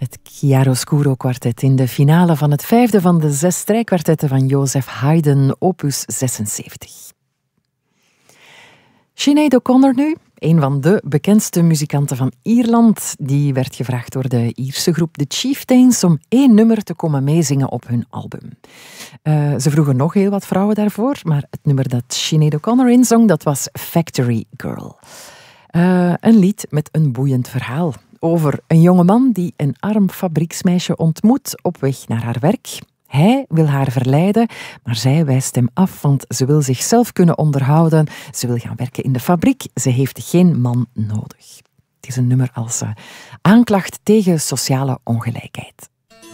Het Chiaroscuro kwartet in de finale van het 5e van de 6 strijkkwartetten van Joseph Haydn, opus 76. Sinead O'Connor nu, een van de bekendste muzikanten van Ierland. Die werd gevraagd door de Ierse groep The Chieftains om 1 nummer te komen meezingen op hun album. Ze vroegen nog heel wat vrouwen daarvoor, maar het nummer dat Sinead O'Connor inzong, dat was Factory Girl. Een lied met een boeiend verhaal over een jongeman die een arm fabrieksmeisje ontmoet op weg naar haar werk. Hij wil haar verleiden, maar zij wijst hem af, want ze wil zichzelf kunnen onderhouden. Ze wil gaan werken in de fabriek. Ze heeft geen man nodig. Het is een nummer als aanklacht tegen sociale ongelijkheid.